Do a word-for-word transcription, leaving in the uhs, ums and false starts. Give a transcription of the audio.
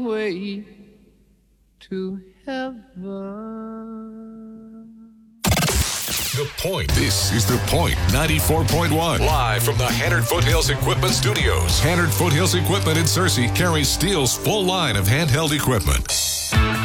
way to heaven. The Point. This is The Point ninety-four point one. Live from the Hannard Foothills Equipment Studios. Hannard Foothills Equipment in Searcy carries Steele's full line of handheld equipment.